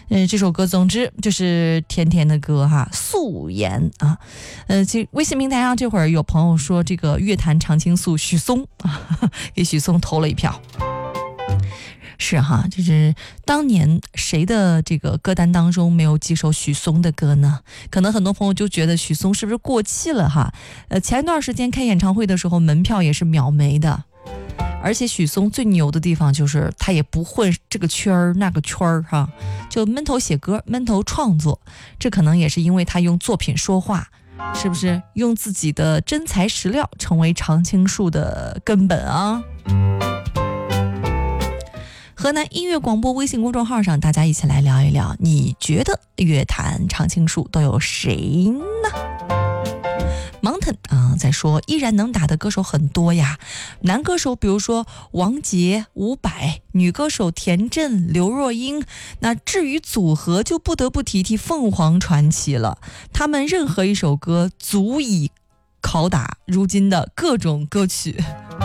这首歌总之就是甜甜的歌哈，素颜啊。微信平台上这会儿有朋友说这个乐坛常青树许嵩啊，给许嵩投了一票。是哈，就是当年谁的这个歌单当中没有几首许嵩的歌呢？可能很多朋友就觉得许嵩是不是过气了哈？前段时间开演唱会的时候，门票也是秒没的。而且许嵩最牛的地方就是他也不混这个圈儿那个圈儿哈，就闷头写歌，闷头创作。这可能也是因为他用作品说话，是不是？用自己的真材实料成为常青树的根本啊。河南音乐广播微信公众号上，大家一起来聊一聊，你觉得乐坛常青树都有谁呢？Mountain 在说依然能打的歌手很多呀，男歌手比如说王杰、伍佰，女歌手田震、刘若英，那至于组合就不得不提凤凰传奇了，他们任何一首歌足以拷打如今的各种歌曲。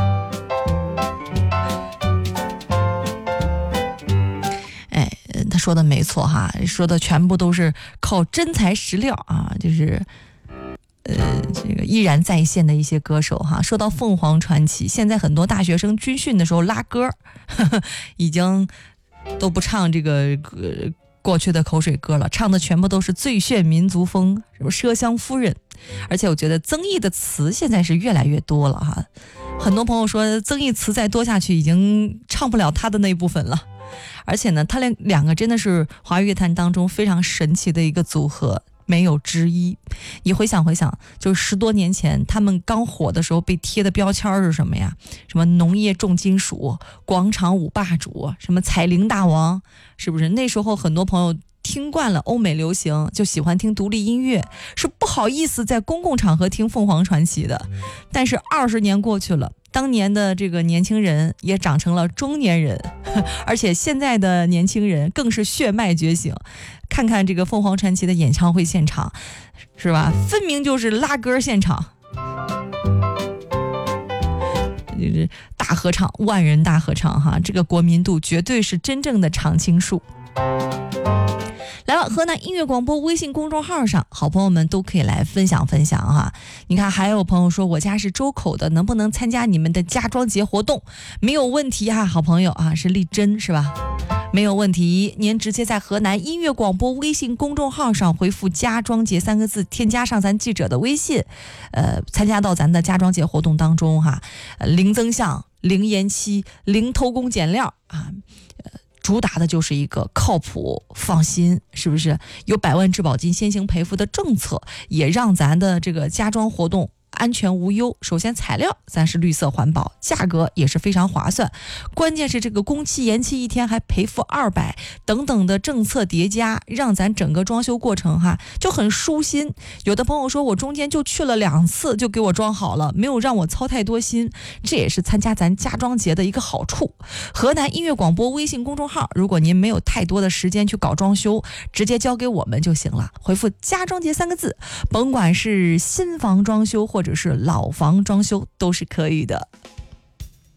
他说的没错哈，说的全部都是靠真材实料啊，就是这个依然在线的一些歌手哈。说到凤凰传奇，现在很多大学生军训的时候拉歌，已经都不唱这个过去的口水歌了，唱的全部都是最炫民族风，什么麝香夫人。而且我觉得曾毅的词现在是越来越多了哈，很多朋友说曾毅词再多下去已经唱不了他的那一部分了。而且呢，他两个真的是华语乐坛当中非常神奇的一个组合，没有之一。你回想，就是10多年前他们刚火的时候被贴的标签是什么呀？什么农业重金属、广场舞霸主，什么彩铃大王，是不是？那时候很多朋友听惯了欧美流行，就喜欢听独立音乐，是不好意思在公共场合听凤凰传奇的。但是20年过去了，当年的这个年轻人也长成了中年人，而且现在的年轻人更是血脉觉醒。看看这个凤凰传奇的演唱会现场，是吧？分明就是拉歌现场，就是大合唱，万人大合唱哈，这个国民度绝对是真正的常青树。来了，河南音乐广播微信公众号上，好朋友们都可以来分享分享哈。你看，还有朋友说我家是周口的，能不能参加你们的家庄节活动？没有问题哈，好朋友啊，是丽珍是吧？没有问题，您直接在河南音乐广播微信公众号上回复家庄节3个字，添加上咱记者的微信，参加到咱的家庄节活动当中哈，零增项、零延期、零偷工减料啊。主打的就是一个靠谱放心，是不是？有100万质保金先行赔付的政策，也让咱的这个家装活动安全无忧。首先材料咱是绿色环保，价格也是非常划算，关键是这个工期延期1天还赔付200等等的政策叠加，让咱整个装修过程哈就很舒心。有的朋友说我中间就去了2次就给我装好了，没有让我操太多心，这也是参加咱家装节的一个好处。河南音乐广播微信公众号，如果您没有太多的时间去搞装修，直接交给我们就行了，回复家装节3个字，甭管是新房装修或者是老房装修都是可以的。